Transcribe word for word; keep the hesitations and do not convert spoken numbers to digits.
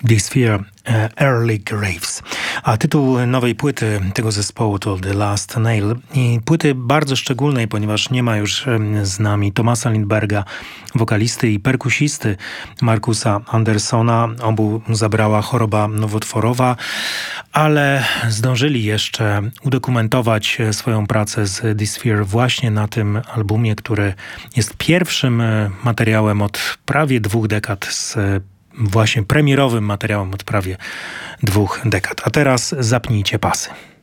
This Fear, Early Graves. A tytuł nowej płyty tego zespołu to The Last Nail. I płyty bardzo szczególnej, ponieważ nie ma już z nami Thomasa Lindberga, wokalisty i perkusisty Markusa Andersona. Obu zabrała choroba nowotworowa, ale zdążyli jeszcze udokumentować swoją pracę z This Fear właśnie na tym albumie, który jest pierwszym materiałem od prawie dwóch dekad z właśnie premierowym materiałem od prawie dwóch dekad. A teraz zapnijcie pasy.